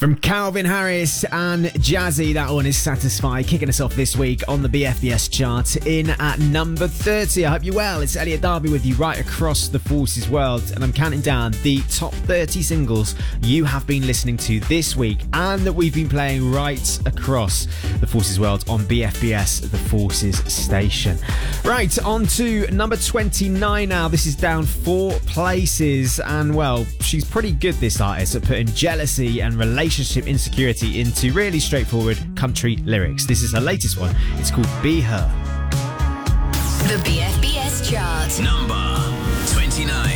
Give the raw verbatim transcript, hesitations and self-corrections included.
From Calvin Harris and Jazzy, that one is Satisfy, kicking us off this week on the B F B S chart in at number thirty. I hope you're well. It's Elliot Darby with you right across the Forces world, and I'm counting down the top thirty singles you have been listening to this week and that we've been playing right across the Forces world on B F B S, the Forces station. Right, on to number twenty-nine now. This is down four places, and well, she's pretty good, this artist, at putting jealousy and relationship Relationship insecurity into really straightforward country lyrics. This is her latest one. It's called Be Her. The B F B S chart. Number twenty-nine.